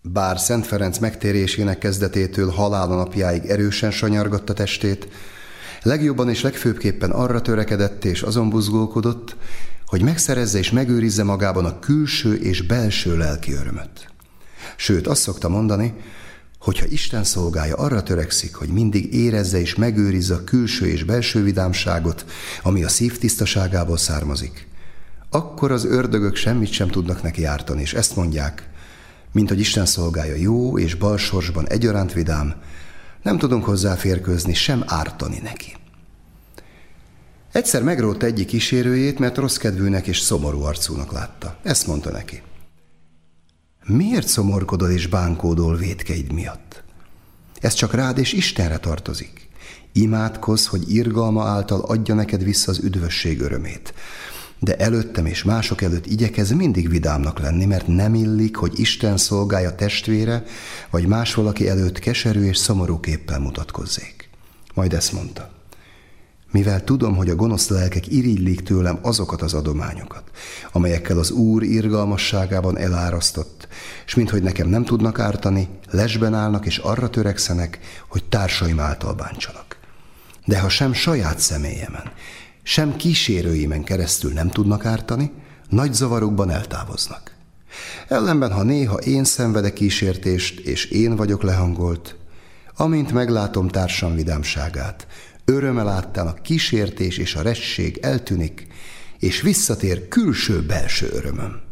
Bár Szent Ferenc megtérésének kezdetétől halála napjáig erősen sanyargatta testét, legjobban és legfőbbképpen arra törekedett és azon buzgolkodott, hogy megszerezze és megőrizze magában a külső és belső lelki örömöt. Sőt, azt szokta mondani, hogy ha Isten szolgája arra törekszik, hogy mindig érezze és megőrizze a külső és belső vidámságot, ami a szív tisztaságából származik, akkor az ördögök semmit sem tudnak neki ártani, és ezt mondják, mint hogy Isten szolgája jó és bal sorsban egyaránt vidám, nem tudunk hozzáférkőzni, sem ártani neki. Egyszer megrótta egyik kísérőjét, mert rossz kedvűnek és szomorú arcúnak látta. Ezt mondta neki: miért szomorkodol és bánkódol vétkeid miatt? Ez csak rád és Istenre tartozik. Imádkozz, hogy irgalma által adja neked vissza az üdvösség örömét. De előttem és mások előtt igyekezz mindig vidámnak lenni, mert nem illik, hogy Isten szolgája testvére, vagy más valaki előtt keserű és szomorú képpel mutatkozzék. Majd ezt mondta: mivel tudom, hogy a gonosz lelkek irigylik tőlem azokat az adományokat, amelyekkel az Úr irgalmasságában elárasztott, és minthogy nekem nem tudnak ártani, lesben állnak és arra törekszenek, hogy társaim által bántsanak. De ha sem saját személyemen, sem kísérőimen keresztül nem tudnak ártani, nagy zavarokban eltávoznak. Ellenben, ha néha én szenvedek kísértést, és én vagyok lehangolt, amint meglátom társam vidámságát, örömmel áttán a kísértés és a resség eltűnik, és visszatér külső-belső örömöm.